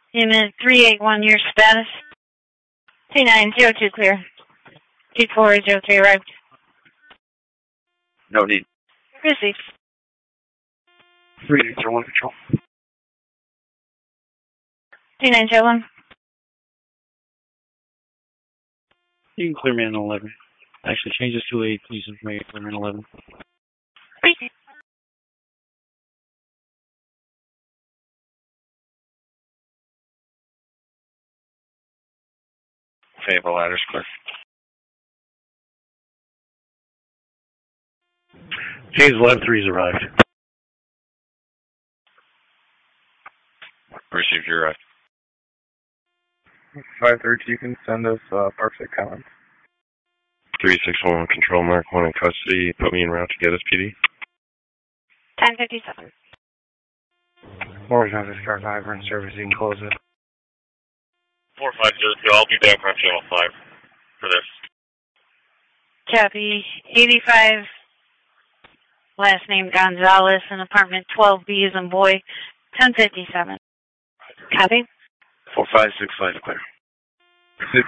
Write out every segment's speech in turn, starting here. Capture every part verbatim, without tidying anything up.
Unit three eight one, your status? two nine zero two clear. two four zero three arrived. No need. Received. three eight zero one control. two nine zero one. You can clear man eleven. Actually, change this to eight, please, and make it clear man eleven. Received. Fable ladder's clear. James eleven three's arrived. Received your right. five thirty, you can send us uh, Parkside comments. three six one, control mark one in custody. Put me en route to get S P D. ten fifty-seven. Morris on this car five, run service, you can close it. four five zero two, I'll be back on channel five for this. Copy. eighty-five. Last name Gonzalez in apartment twelve B as in boy. ten fifty-seven. Copy. four five six five clear. Six.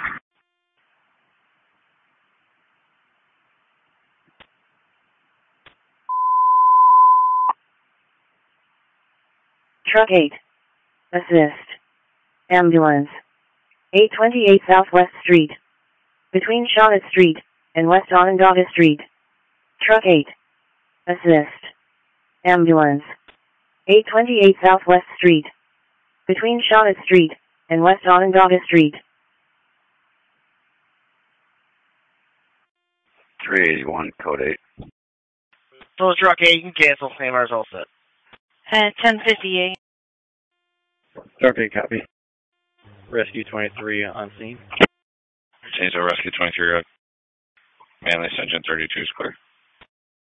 Truck eight. Assist. Ambulance. eight twenty-eight Southwest Street. Between Shawnee Street and West Onondaga Street. Truck eight. Assist. Ambulance. eight twenty-eight Southwest Street. Between Shawnee Street and West Onondaga Street. three eighty-one, code eight. So truck eight, you can cancel. A M R's all set. Uh, ten fifty-eight. Truck eight, copy. Rescue twenty-three on scene. Change to rescue twenty-three road. Manly Engine thirty-two is clear.